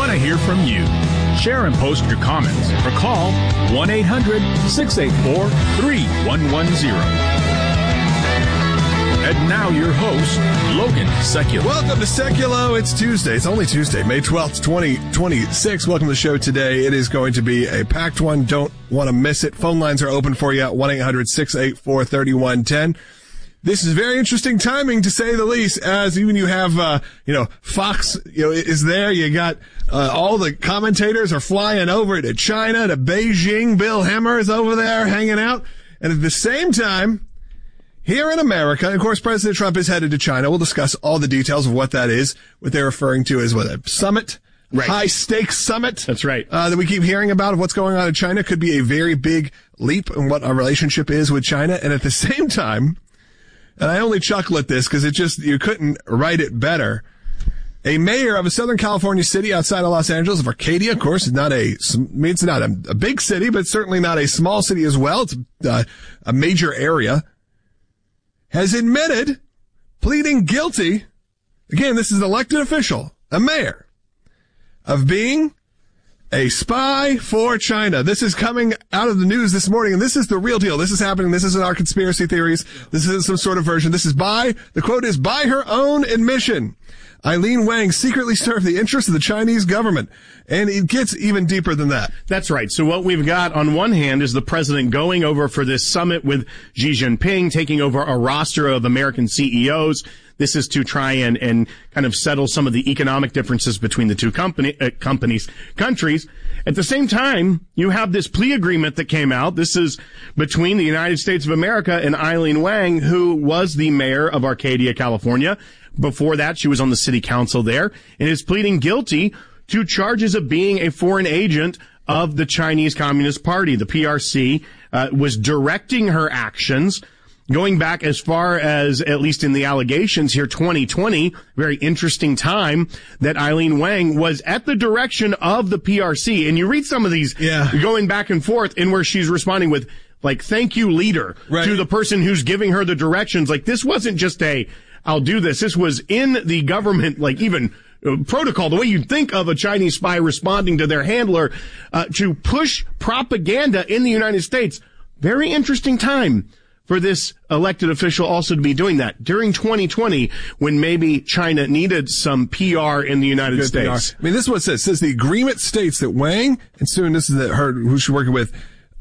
want to hear from you. Share and post your comments or call 1-800-684-3110. And now your host, Logan Sekulow. Welcome to Sekulow. It's Tuesday. It's only Tuesday, May 12th, 2026. Welcome to the show today. It is going to be a packed one. Don't want to miss it. Phone lines are open for you at 1-800-684-3110. This is very interesting timing, to say the least, as even you have, Fox, is there. You got, all the commentators are flying over to China, to Beijing. Bill Hemmer is over there hanging out. And at the same time, here in America, of course, President Trump is headed to China. We'll discuss all the details of what that is, what they're referring to as a summit, right. High-stakes summit. That's right. That we keep hearing about of what's going on in China. Could be a very big leap in what our relationship is with China. And at the same time, and I only chuckle at this because you couldn't write it better. A mayor of a Southern California city outside of Los Angeles, of Arcadia, of course, it's not a big city, but certainly not a small city as well. It's a major area. Has admitted, pleading guilty, again, this is an elected official, a mayor, of being a spy for China. This is coming out of the news this morning, and this is the real deal. This is happening. This isn't our conspiracy theories. This isn't some sort of version. This is the quote is, by her own admission, Eileen Wang secretly served the interests of the Chinese government. And it gets even deeper than that. That's right. So what we've got on one hand is the president going over for this summit with Xi Jinping, taking over a roster of American CEOs. This is to try and kind of settle some of the economic differences between the two countries. At the same time, you have this plea agreement that came out. This is between the United States of America and Eileen Wang, who was the mayor of Arcadia, California. Before that, she was on the city council there and is pleading guilty to charges of being a foreign agent of the Chinese Communist Party. The PRC was directing her actions going back as far as, at least in the allegations here, 2020, very interesting time that Eileen Wang was at the direction of the PRC. And you read some of these going back and forth, and where she's responding with, like, thank you, leader, right, to the person who's giving her the directions. Like, this wasn't just I'll do this. This was in the government, like, even protocol, the way you'd think of a Chinese spy responding to their handler, to push propaganda in the United States. Very interesting time for this elected official also to be doing that during 2020, when maybe China needed some PR in the United States. PR. I mean, this is what it says. It says the agreement states that Wang, and soon this is who she's working with,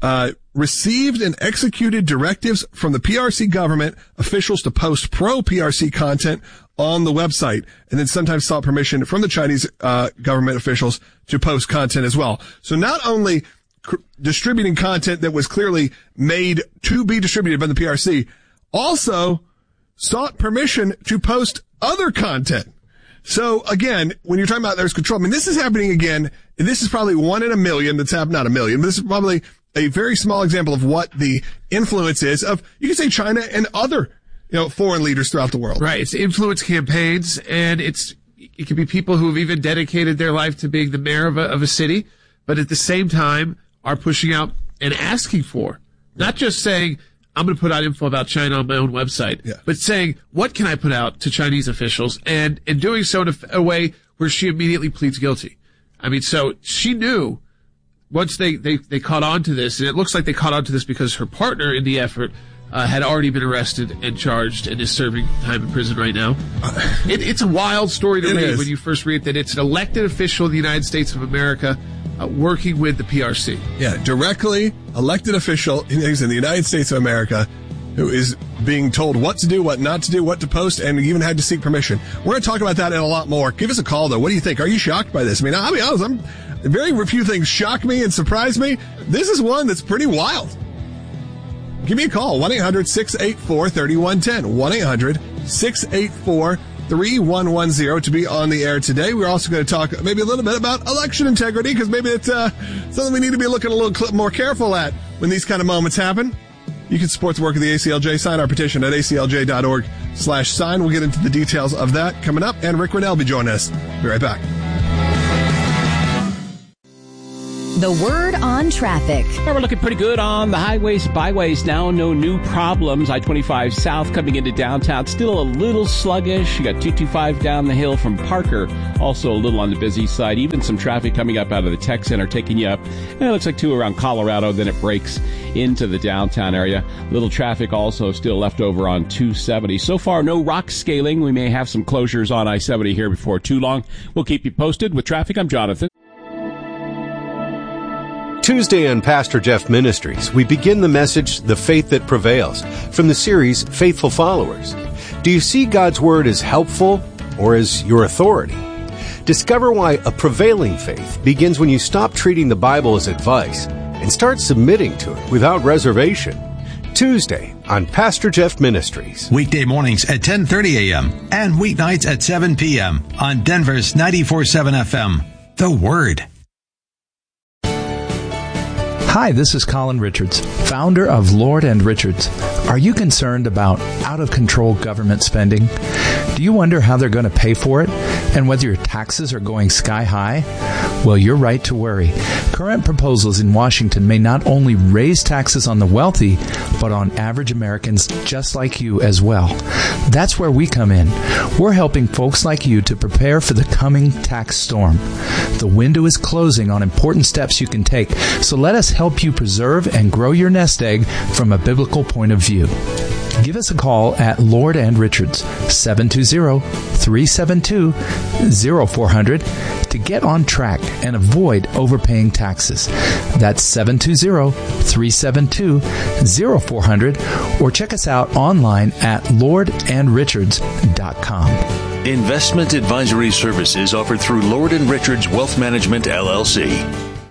received and executed directives from the PRC government officials to post pro-PRC content on the website, and then sometimes sought permission from the Chinese government officials to post content as well. So not only distributing content that was clearly made to be distributed by the PRC, also sought permission to post other content. So again, when you're talking about there's control, I mean, this is happening again, and this is probably one in a million that's happened, not a million, but this is probably a very small example of what the influence is of, you can say, China and other, foreign leaders throughout the world. Right. It's influence campaigns, and it can be people who have even dedicated their life to being the mayor of a city, but at the same time are pushing out and asking for, not just saying, I'm going to put out info about China on my own website, but saying, what can I put out to Chinese officials? And doing so in a way where she immediately pleads guilty. I mean, so she knew once they caught on to this, and it looks like they caught on to this because her partner in the effort had already been arrested and charged and is serving time in prison right now. It's a wild story to read when you first read that it's an elected official in the United States of America working with the PRC. Yeah, directly elected official in the United States of America who is being told what to do, what not to do, what to post, and even had to seek permission. We're going to talk about that and a lot more. Give us a call, though. What do you think? Are you shocked by this? I mean, I'll be honest, very few things shock me and surprise me. This is one that's pretty wild. Give me a call, 1-800-684-3110, 1-800-684-3110 to be on the air today. We're also going to talk maybe a little bit about election integrity, because maybe it's something we need to be looking a little more careful at when these kind of moments happen. You can support the work of the ACLJ. Sign our petition at aclj.org/sign. We'll get into the details of that coming up, and Rick Riddell will be joining us. Be right back. The Word on Traffic. Well, we're looking pretty good on the highways, byways now. No new problems. I-25 south coming into downtown. Still a little sluggish. You got 225 down the hill from Parker. Also a little on the busy side. Even some traffic coming up out of the tech center taking you up. And it looks like 2 around Colorado. Then it breaks into the downtown area. Little traffic also still left over on 270. So far, no rock scaling. We may have some closures on I-70 here before too long. We'll keep you posted. With traffic, I'm Jonathan. Tuesday on Pastor Jeff Ministries, we begin the message, The Faith That Prevails, from the series Faithful Followers. Do you see God's Word as helpful or as your authority? Discover why a prevailing faith begins when you stop treating the Bible as advice and start submitting to it without reservation. Tuesday on Pastor Jeff Ministries. Weekday mornings at 10:30 a.m. and weeknights at 7 p.m. on Denver's 94.7 FM. The Word. Hi, this is Colin Richards, founder of Lord and Richards. Are you concerned about out-of-control government spending? Do you wonder how they're going to pay for it and whether your taxes are going sky high? Well, you're right to worry. Current proposals in Washington may not only raise taxes on the wealthy, but on average Americans just like you as well. That's where we come in. We're helping folks like you to prepare for the coming tax storm. The window is closing on important steps you can take, so let us help you preserve and grow your nest egg from a biblical point of view. Give us a call at Lord and Richards, 720-372-0400 to get on track and avoid overpaying taxes. That's 720-372-0400 or check us out online at lordandrichards.com. Investment advisory services offered through Lord & Richards Wealth Management, LLC.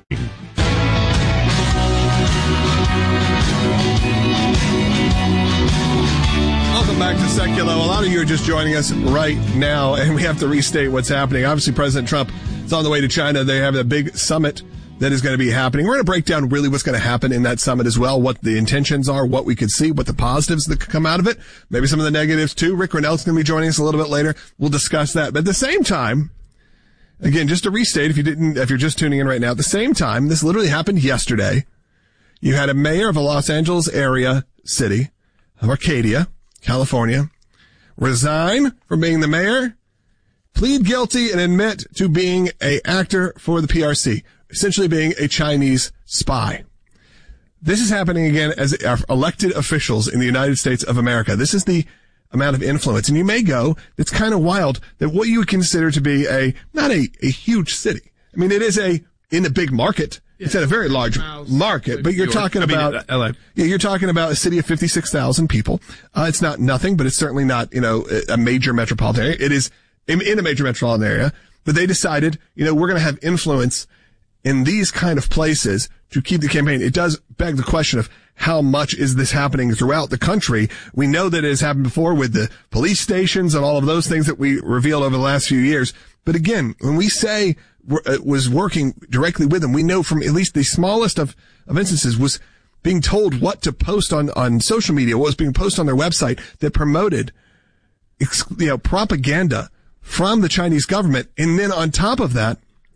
Welcome back to Seculo. A lot of you are just joining us right now, and we have to restate what's happening. Obviously, President Trump is on the way to China. They have a big summit that is going to be happening. We're going to break down really what's going to happen in that summit as well, what the intentions are, what we could see, what the positives that could come out of it, maybe some of the negatives too. Rick Renell's going to be joining us a little bit later. We'll discuss that. But at the same time, again, just to restate, if you're just tuning in right now, at the same time, this literally happened yesterday. You had a mayor of a Los Angeles area city of Arcadia, California, resign from being the mayor, plead guilty, and admit to being an actor for the PRC, essentially being a Chinese spy. This is happening again as elected officials in the United States of America. This is the amount of influence. And you may go, it's kind of wild that what you would consider to be not a huge city. I mean, it is in a big market. It's at a very large market, but you're talking about, LA. Yeah, you're talking about a city of 56,000 people. It's not nothing, but it's certainly not, a major metropolitan area. It is in a major metropolitan area, but they decided, we're going to have influence in these kind of places to keep the campaign. It does beg the question of how much is this happening throughout the country? We know that it has happened before with the police stations and all of those things that we revealed over the last few years. But again, when we say it was working directly with them, we know from at least the smallest of instances was being told what to post on social media, what was being posted on their website that promoted, propaganda from the Chinese government. And then on top of that,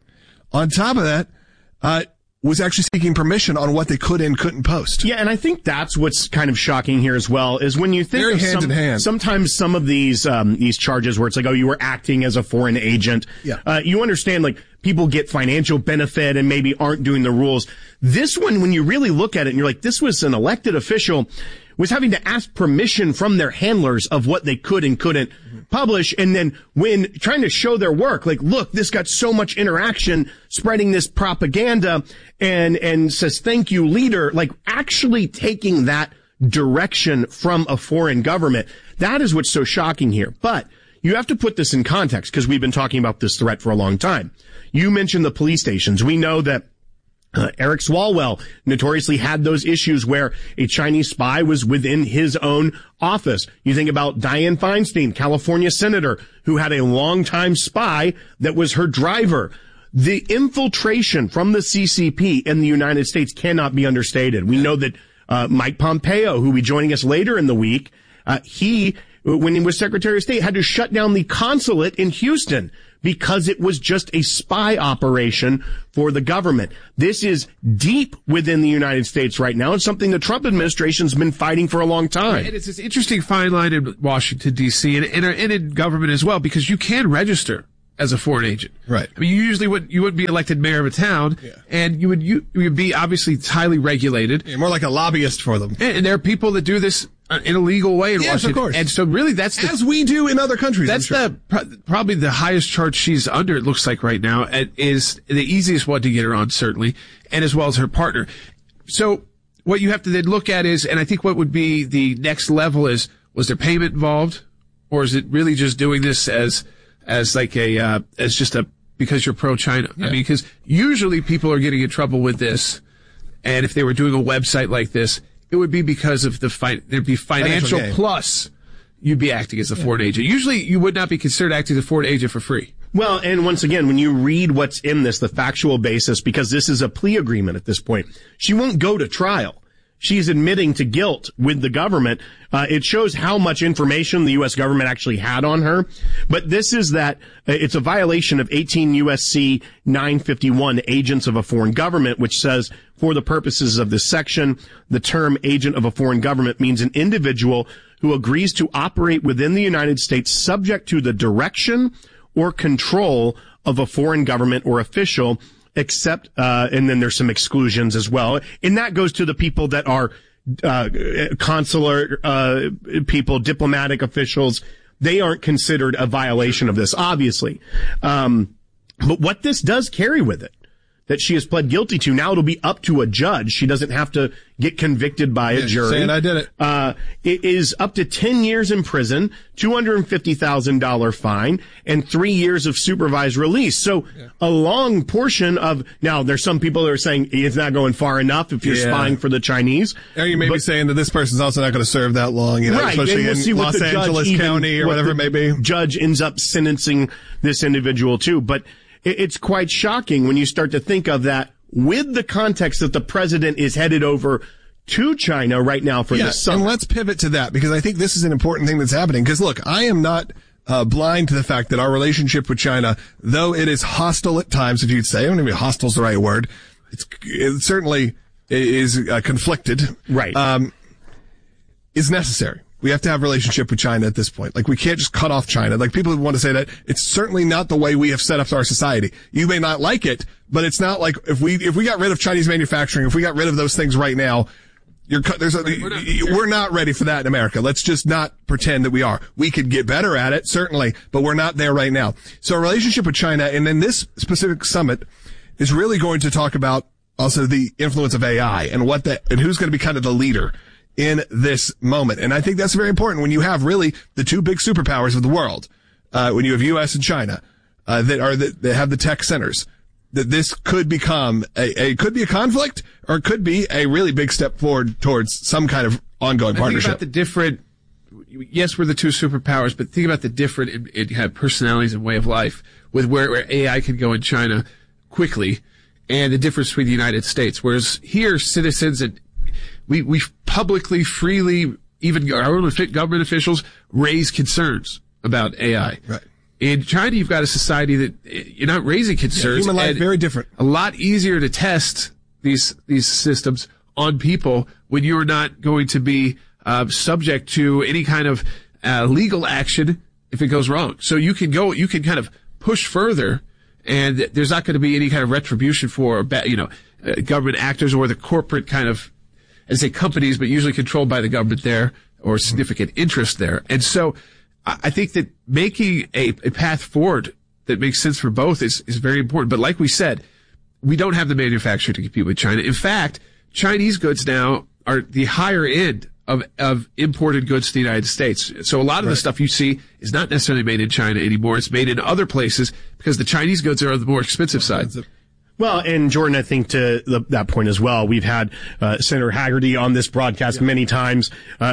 was actually seeking permission on what they could and couldn't post. Yeah, and I think that's what's kind of shocking here as well, is when you think very hand in hand. Sometimes some of these charges where it's like, oh, you were acting as a foreign agent. Yeah. You understand, like, people get financial benefit and maybe aren't doing the rules. This one, when you really look at it and you're like, this was an elected official, was having to ask permission from their handlers of what they could and couldn't publish. And then when trying to show their work, like, look, this got so much interaction spreading this propaganda and says, thank you, leader, like actually taking that direction from a foreign government. That is what's so shocking here. But you have to put this in context because we've been talking about this threat for a long time. You mentioned the police stations. We know that Eric Swalwell notoriously had those issues where a Chinese spy was within his own office. You think about Dianne Feinstein, California senator, who had a longtime spy that was her driver. The infiltration from the CCP in the United States cannot be understated. We know that Mike Pompeo, who will be joining us later in the week, when he was Secretary of State, had to shut down the consulate in Houston because it was just a spy operation for the government. This is deep within the United States right now. It's something the Trump administration's been fighting for a long time. And it's this interesting fine line in Washington, D.C. and in government as well, because you can register as a foreign agent. Right. I mean, you usually wouldn't be elected mayor of a town, and you would be obviously highly regulated. Yeah, more like a lobbyist for them. And there are people that do this in a legal way in Washington. Of course. And so really that's as we do in other countries. That's probably the highest charge she's under, it looks like right now, and is the easiest one to get her on, certainly, and as well as her partner. So what you have to then look at is, and I think what would be the next level is, was there payment involved? Or is it really just doing this as because you're pro-China? Yeah. I mean, because usually people are getting in trouble with this, and if they were doing a website like this, it would be because of there'd be financial plus you'd be acting as a foreign agent. Usually you would not be considered acting as a foreign agent for free. Well, and once again, when you read what's in this, the factual basis, because this is a plea agreement at this point, she won't go to trial. She's admitting to guilt with the government. It shows how much information the U.S. government actually had on her. But this is that it's a violation of 18 U.S.C. 951, agents of a foreign government, which says, for the purposes of this section, the term agent of a foreign government means an individual who agrees to operate within the United States subject to the direction or control of a foreign government or official, except, and then there's some exclusions as well. And that goes to the people that are, consular, people, diplomatic officials. They aren't considered a violation of this, obviously. But what this does carry with it, that she has pled guilty to, now it'll be up to a judge. She doesn't have to get convicted by a jury. Saying I did it. It is up to 10 years in prison, $250,000 fine, and 3 years of supervised release. So a long portion of, now there's some people that are saying it's not going far enough if you're spying for the Chinese. Or you may be saying that this person's also not going to serve that long, you know, right. especially in Los Angeles County or whatever it may be. Judge ends up sentencing this individual too. But it's quite shocking when you start to think of that with the context that the president is headed over to China right now for this summit. And let's pivot to that, because I think this is an important thing that's happening. Because look, I am not blind to the fact that our relationship with China, though it is hostile at times, if you'd say, I don't know if hostile is the right word, it certainly is conflicted. Right. Is necessary. We have to have a relationship with China at this point. Like, we can't just cut off China. Like, people want to say that. It's certainly not the way we have set up our society. You may not like it, but it's not like if we got rid of Chinese manufacturing, if we got rid of those things right now, we're not ready for that in America. Let's just not pretend that we are. We could get better at it, certainly, but we're not there right now. So a relationship with China, and then this specific summit is really going to talk about also the influence of AI and and who's going to be kind of the leader in this moment. And I think that's very important when you have really the two big superpowers of the world, when you have U.S. and China, that have the tech centers, that this could become could be a conflict, or it could be a really big step forward towards some kind of ongoing partnership. Think about the different, yes, we're the two superpowers, but think about the different in personalities and way of life with where AI can go in China quickly, and the difference between the United States. Whereas here, citizens and we publicly, freely, even our own government officials raise concerns about AI. Right. In China, you've got a society that you're not raising concerns. Human life, very different. A lot easier to test these systems on people when you're not going to be subject to any kind of legal action if it goes wrong. So you can kind of push further, and there's not going to be any kind of retribution for government actors or the corporate kind of, as say companies, but usually controlled by the government there, or significant interest there. And so I think that making a path forward that makes sense for both is very important. But like we said, we don't have the manufacturing to compete with China. In fact, Chinese goods now are the higher end of imported goods to the United States. So a lot of the stuff you see is not necessarily made in China anymore. It's made in other places because the Chinese goods are on the more expensive side. Well, and Jordan, I think to that point as well, we've had Senator Haggerty on this broadcast many times.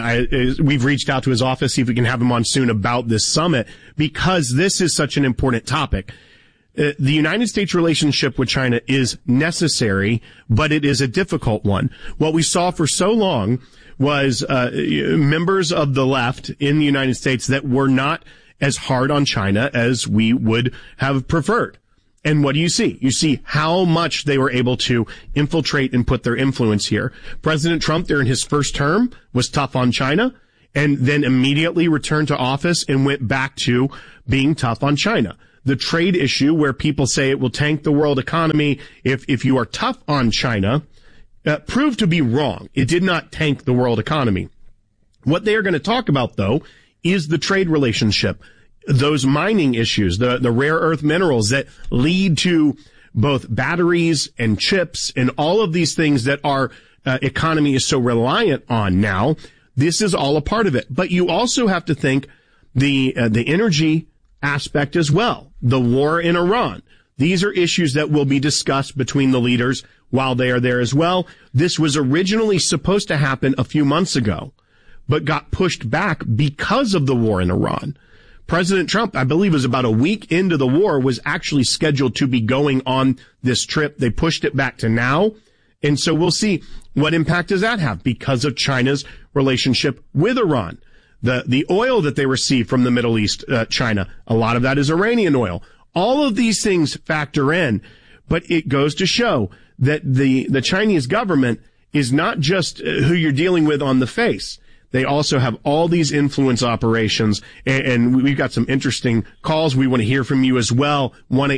We've reached out to his office, see if we can have him on soon about this summit, because this is such an important topic. The United States relationship with China is necessary, but it is a difficult one. What we saw for so long was members of the left in the United States that were not as hard on China as we would have preferred. And what do you see? You see how much they were able to infiltrate and put their influence here. President Trump, during his first term, was tough on China and then immediately returned to office and went back to being tough on China. The trade issue, where people say it will tank the world economy if you are tough on China, proved to be wrong. It did not tank the world economy. What they are going to talk about, though, is the trade relationship. Those mining issues, the rare earth minerals that lead to both batteries and chips and all of these things that our economy is so reliant on now. This is all a part of it. But you also have to think the energy aspect as well. The war in Iran. These are issues that will be discussed between the leaders while they are there as well. This was originally supposed to happen a few months ago, but got pushed back because of the war in Iran. President Trump, I believe, was about a week into the war, was actually scheduled to be going on this trip. They pushed it back to now. And so we'll see what impact does that have because of China's relationship with Iran. The oil that they receive from the Middle East, China, a lot of that is Iranian oil. All of these things factor in, but it goes to show that the Chinese government is not just who you're dealing with on the face. They also have all these influence operations, and we've got some interesting calls. We want to hear from you as well.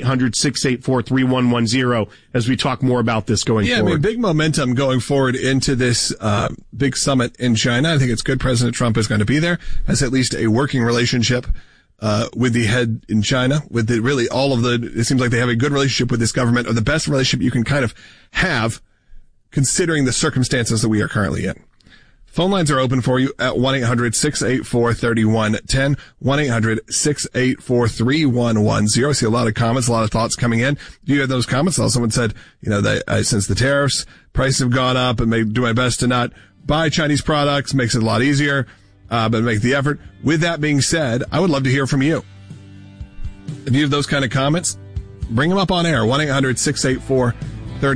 1-800-684-3110 as we talk more about this going forward. Yeah, I mean, big momentum going forward into this big summit in China. I think it's good President Trump is going to be there, has at least a working relationship with the head in China, with really all of it seems like they have a good relationship with this government, or the best relationship you can kind of have considering the circumstances that we are currently in. Phone lines are open for you at 1-800-684-3110, 1-800-684-3110. I see a lot of comments, a lot of thoughts coming in. Do you have those comments? Someone said, since the tariffs, prices have gone up, and may do my best to not buy Chinese products, makes it a lot easier, but make the effort. With that being said, I would love to hear from you. If you have those kind of comments, bring them up on air, 1-800-684-3110,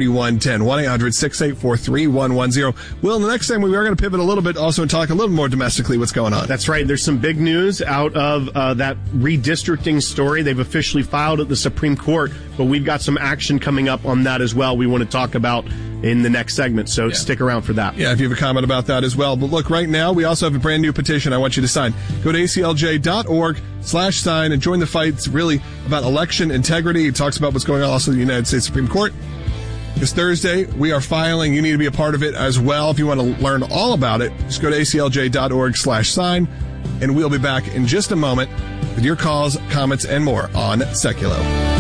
1-800-684-3110. Will, the next time we are going to pivot a little bit also and talk a little more domestically what's going on. That's right. There's some big news out of that redistricting story. They've officially filed at the Supreme Court, but we've got some action coming up on that as well we want to talk about in the next segment, so stick around for that. Yeah, if you have a comment about that as well. But look, right now, we also have a brand new petition I want you to sign. Go to aclj.org/sign and join the fight. It's really about election integrity. It talks about what's going on also in the United States Supreme Court. This Thursday, we are filing. You need to be a part of it as well. If you want to learn all about it, just go to aclj.org/sign, and we'll be back in just a moment with your calls, comments, and more on Seculo.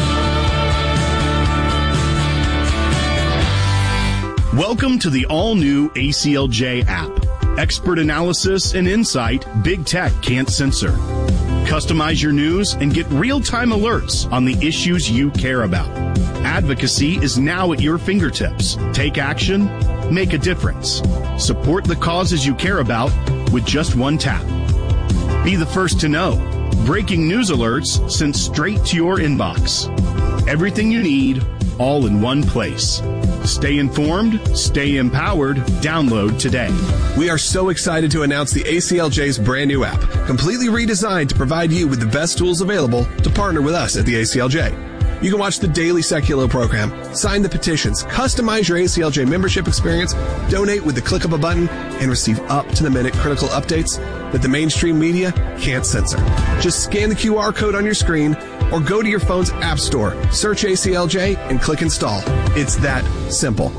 Welcome to the all-new ACLJ app. Expert analysis and insight big tech can't censor. Customize your news and get real-time alerts on the issues you care about. Advocacy is now at your fingertips. Take action, make a difference. Support the causes you care about with just one tap. Be the first to know. Breaking news alerts sent straight to your inbox. Everything you need, all in one place. Stay informed, stay empowered. Download today. We are so excited to announce the ACLJ's brand new app, completely redesigned to provide you with the best tools available to partner with us at the ACLJ. You can watch the daily Seculo program, sign the petitions, customize your ACLJ membership experience, donate with the click of a button, and receive up-to-the-minute critical updates that the mainstream media can't censor. Just scan the QR code on your screen or go to your phone's app store, search ACLJ, and click install. It's that simple.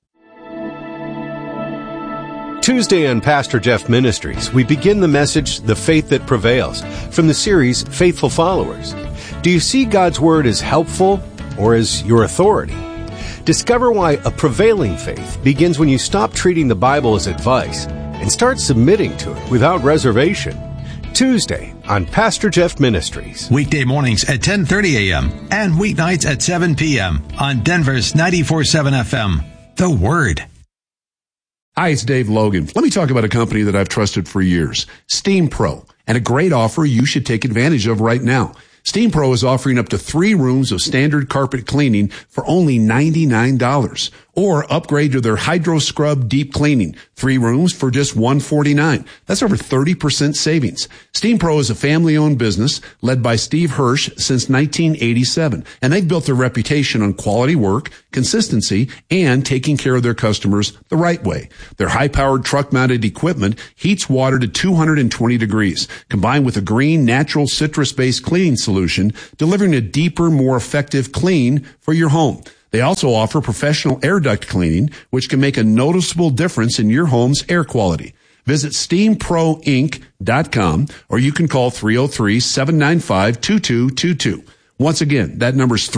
Tuesday on Pastor Jeff Ministries, we begin the message, The Faith That Prevails, from the series Faithful Followers. Do you see God's Word as helpful or as your authority? Discover why a prevailing faith begins when you stop treating the Bible as advice and start submitting to it without reservation. Tuesday on Pastor Jeff Ministries. Weekday mornings at 10:30 a.m. and weeknights at 7 p.m. on Denver's 94.7 FM. The Word. Hi, it's Dave Logan. Let me talk about a company that I've trusted for years, Steam Pro, and a great offer you should take advantage of right now. Steam Pro is offering up to 3 rooms of standard carpet cleaning for only $99. Or upgrade to their Hydro Scrub Deep Cleaning. 3 rooms for just $149. That's over 30% savings. Steam Pro is a family-owned business led by Steve Hirsch since 1987. And they've built their reputation on quality work, consistency, and taking care of their customers the right way. Their high-powered truck-mounted equipment heats water to 220 degrees, combined with a green, natural, citrus-based cleaning solution, delivering a deeper, more effective clean for your home. They also offer professional air duct cleaning, which can make a noticeable difference in your home's air quality. Visit steamproinc.com, or you can call 303-795-2222. Once again, that number's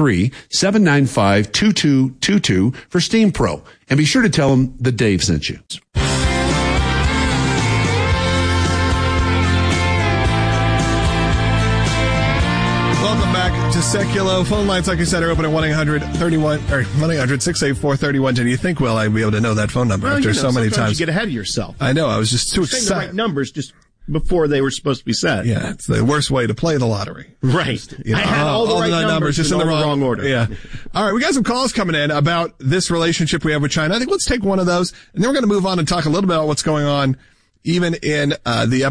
303-795-2222 for Steam Pro. And be sure to tell them that Dave sent you. To Seculo. Phone lines, like I said, are open at 1-800-684-3110. Do you think, well, I'd be able to know that phone number after so many times? You get ahead of yourself. I know. I was just too excited. The right excited. numbers just before they were supposed to be said. Yeah, it's the worst way to play the lottery. Right. Just, you know, I had all the right numbers just in the wrong order. Yeah. All right, we got some calls coming in about this relationship we have with China. I think let's take one of those, and then we're going to move on and talk a little bit about what's going on even in the